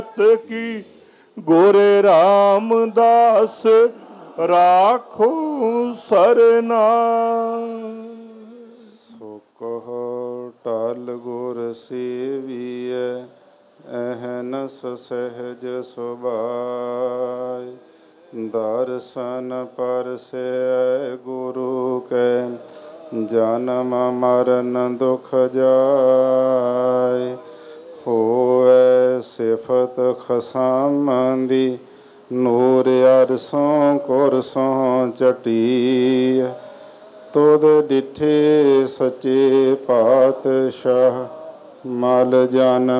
ਕੀ ਗੋਰੇ ਰਾਮਦਾਸ ਰਾਖੋ ਸਰਨਾ। ਸੋ ਕਹੋ ਟਲ ਗੁਰ ਸੇਵੀਐ ਅਹਨਸ ਸਹਿਜ ਸੁਭਾਇ। ਦਰਸ਼ਨ ਪਰਸੈ ਗੁਰੂ ਕੈ ਜਨਮ ਮਰਨ ਦੁਖ ਜਾਇ। ਹੋਵੈ ਸਿਫਤ ਖਸਮ ਦੀ ਨੂਰ ਅਰਸੋਂ ਕੁਰਸੋਂ ਚਟੀਐ। ਤੁਧ ਡਿਠੇ ਸੱਚੇ ਪਾਤਸ਼ਾਹ ਮਲ ਜਨ